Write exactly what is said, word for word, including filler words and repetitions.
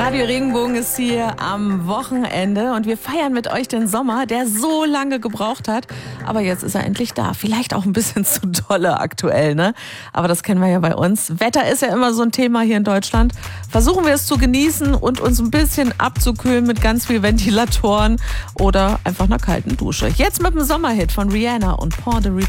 Radio Regenbogen ist hier am Wochenende und wir feiern mit euch den Sommer, der so lange gebraucht hat. Aber jetzt ist er endlich da. Vielleicht auch ein bisschen zu dolle aktuell, ne? Aber das kennen wir ja bei uns. Wetter ist ja immer so ein Thema hier in Deutschland. Versuchen wir es zu genießen und uns ein bisschen abzukühlen mit ganz viel Ventilatoren oder einfach einer kalten Dusche. Jetzt mit dem Sommerhit von Rihanna und Port de Rico.